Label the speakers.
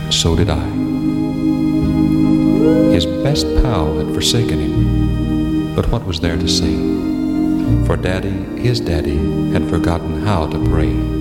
Speaker 1: so did I. His best pal had forsaken him, but what was there to say? For Daddy, his daddy, had forgotten how to pray.